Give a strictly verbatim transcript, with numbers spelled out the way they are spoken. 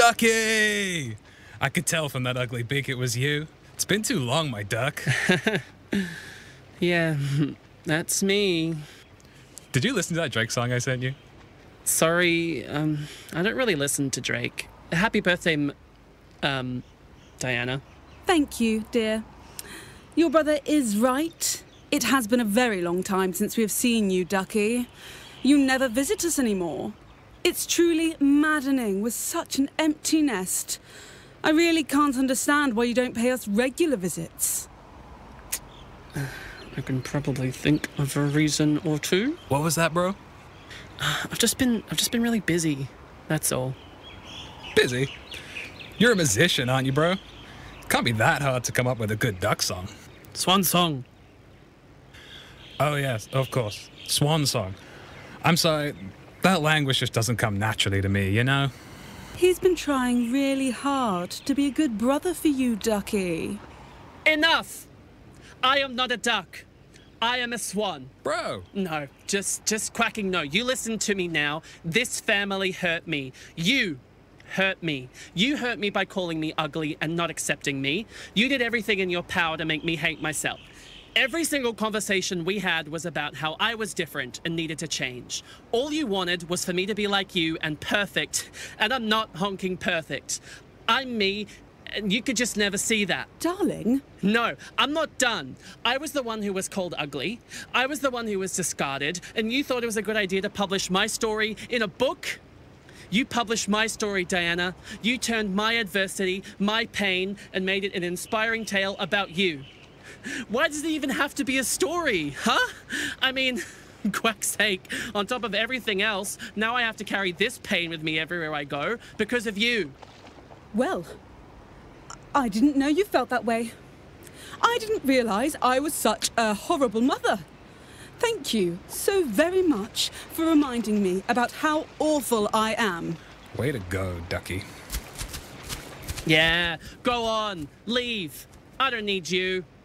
Ducky! I could tell from that ugly beak it was you. It's been too long, my duck. Yeah, that's me. Did you listen to that Drake song I sent you? Sorry, um, I don't really listen to Drake. Happy birthday, m- um, Diana. Thank you, dear. Your brother is right. It has been a very long time since we have seen you, Ducky. You never visit us anymore. It's truly maddening with such an empty nest. I really can't understand why you don't pay us regular visits. I can probably think of a reason or two. What was that, bro? I've just been, I've just been really busy. That's all. Busy? You're a musician, aren't you, bro? Can't be that hard to come up with a good duck song. Swan song. Oh, yes, of course. Swan song. I'm sorry, that language just doesn't come naturally to me, you know? He's been trying really hard to be a good brother for you, Ducky. Enough! I am not a duck. I am a swan. Bro! No, just just quacking no. You listen to me now. This family hurt me. You hurt me. You hurt me by calling me ugly and not accepting me. You did everything in your power to make me hate myself. Every single conversation we had was about how I was different and needed to change. All you wanted was for me to be like you and perfect, and I'm not honking perfect. I'm me, and you could just never see that. Darling? No, I'm not done. I was the one who was called ugly. I was the one who was discarded, and you thought it was a good idea to publish my story in a book? You published my story, Diana. You turned my adversity, my pain, and made it an inspiring tale about you. Why does it even have to be a story, huh? I mean, quack's sake, on top of everything else, now I have to carry this pain with me everywhere I go because of you. Well, I didn't know you felt that way. I didn't realise I was such a horrible mother. Thank you so very much for reminding me about how awful I am. Way to go, Ducky. Yeah, go on, leave. I don't need you.